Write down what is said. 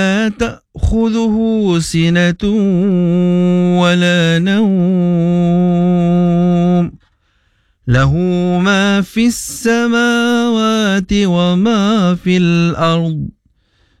لا تأخذه سنة ولا نوم له ما في السماوات وما في الأرض